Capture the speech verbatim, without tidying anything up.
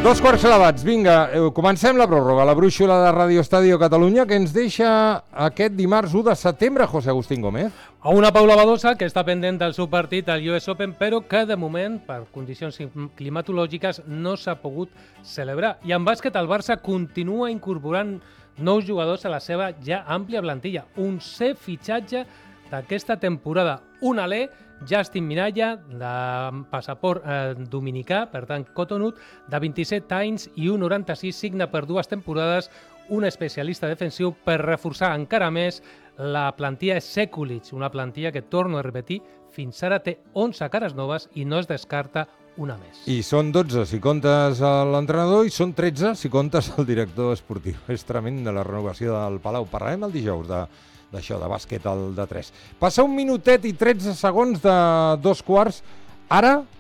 Dos quarts clavats, vinga, comencem la pròrroga, la brúixola de Radio Estadio Catalunya, que ens deixa aquest dimarts u de setembre, José Agustín Gómez. A una Paula Badosa que està pendent del seu partit al U S Open, però que de moment, per condicions climatològiques, no s'ha pogut celebrar. I en bàsquet, el Barça continua incorporant nous jugadors a la seva ja àmplia plantilla. Un C fitxatge d'aquesta temporada, un alè, Justin Minaya, de passaport eh, dominicà, per tant, Cotonou, de vint-i-set anys i un noranta-sis, signa per dues temporades, un especialista defensiu per reforçar encara més la plantilla Sekulic, una plantilla que, torno a repetir, fins ara té onze cares noves i no es descarta una més. I són dotze si comptes l'entrenador i són tretze si comptes el director esportiu. És tremend de la renovació del Palau. Parlarem el dijous de d'això, de bàsquet al de tres. Passa un minutet i tretze segons de dos quarts. Ara